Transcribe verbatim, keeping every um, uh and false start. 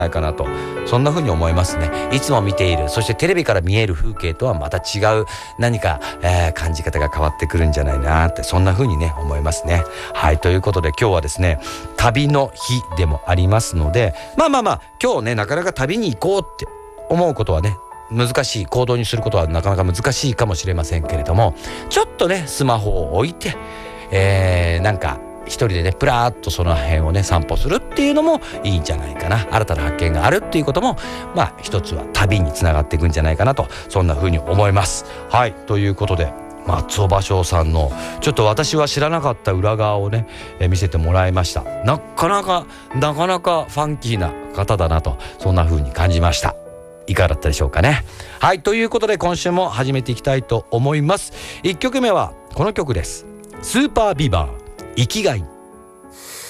ないかなと、そんな風に思いますね。いつも見ている、そしてテレビから見える風景とはまた違う何か、えー、感じ方が変わってくるんじゃないなって、そんな風にね思いますね。はい、ということで今日はですね、旅の日でもありますので、まあまあまあ今日ねなかなか旅に行こうって思うことはね難しい、行動にすることはなかなか難しいかもしれませんけれども、ちょっとねスマホを置いて、えー、なんか一人でねプラーっとその辺をね散歩するっていうのもいいんじゃないかな。新たな発見があるっていうこともまあ一つは旅につながっていくんじゃないかなと、そんな風に思います。はい、ということで松尾芭蕉さんのちょっと私は知らなかった裏側をね、え見せてもらいました。なかなかなかなかファンキーな方だなと、そんな風に感じました。いかがだったでしょうかね。はい、ということで今週も始めていきたいと思います。いっきょくめはこの曲です。スーパービバー生きがい。